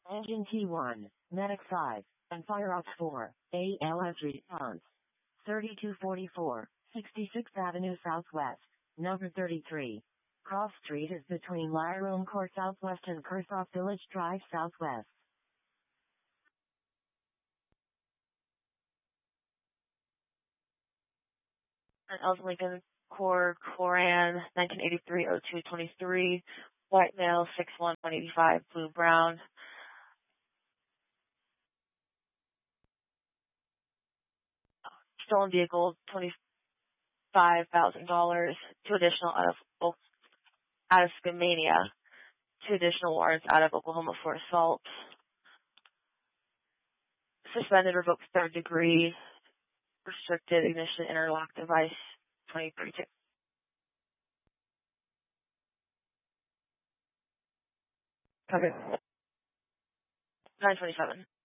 Engine T1, Medic 5, and Fire Ops 4, ALS response. 3244, 66th Avenue Southwest, number 33. Cross Street is between Lyra Court Southwest and Kursaw Village Drive Southwest. An Els Lincoln Core Coran 1983-02-23, white male 6'1", 185, blue brown. Stolen vehicle, $25,000. Two additional out of Skamania. Two additional warrants out of Oklahoma for assault. Suspended, revoked third degree. Restricted ignition interlock device 2032. Covered. 927.